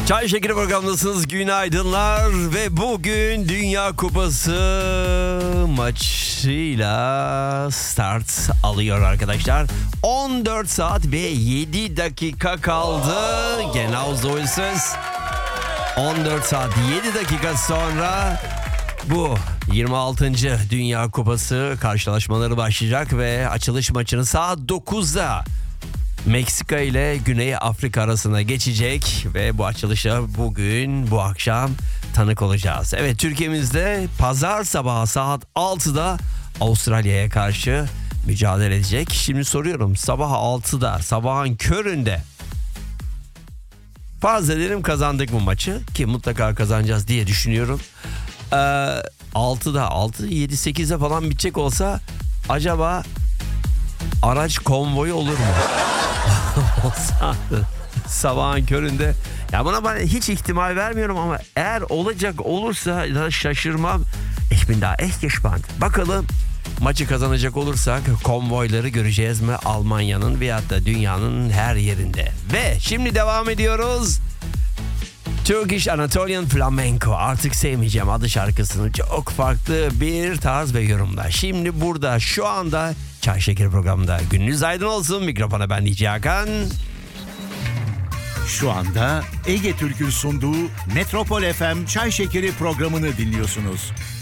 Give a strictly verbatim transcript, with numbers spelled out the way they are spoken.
Çay Şekeri programındasınız. Günaydınlar ve bugün Dünya Kupası maçıyla start alıyor arkadaşlar. on dört saat ve yedi dakika kaldı. Genau so ist es. on dört saat yedi dakika sonra bu yirmi altıncı Dünya Kupası karşılaşmaları başlayacak ve açılış maçını saat dokuzda Meksika ile Güney Afrika arasına geçecek ve bu açılışa bugün, bu akşam tanık olacağız. Evet, Türkiye'mizde pazar sabahı saat altıda Avustralya'ya karşı mücadele edecek. Şimdi soruyorum, sabah altıda, sabahın köründe farz edelim kazandık bu maçı, ki mutlaka kazanacağız diye düşünüyorum. Ee, altıda, altı, yedi, sekize falan bitecek olsa acaba araç konvoyu olur mu? Olsa sabahın köründe, ya buna ben hiç ihtimal vermiyorum ama eğer olacak olursa da şaşırmam. Ich bin da echt gespannt. Bakalım maçı kazanacak olursak konvoyları göreceğiz mi Almanya'nın veyahut da dünyanın her yerinde. Ve şimdi devam ediyoruz. Turkish Anatolian Flamenco, artık sevmeyeceğim adı şarkısını, çok farklı bir tarz ve yorumda. Şimdi burada şu anda Çay Şekeri programında gününüz aydın olsun. Mikrofona ben D J Hakan. Şu anda Ege Türk'ün sunduğu Metropol F M Çay Şekeri programını dinliyorsunuz.